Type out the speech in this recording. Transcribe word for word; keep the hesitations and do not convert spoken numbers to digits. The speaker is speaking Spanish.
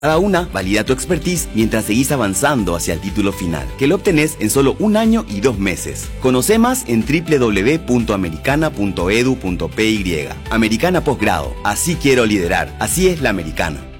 Cada una valida tu expertise mientras seguís avanzando hacia el título final, que lo obtenés en solo un año y dos meses. Conoce más en doble u doble u doble u punto americana punto edu punto pe ye. Americana Posgrado. Así quiero liderar. Así es la americana.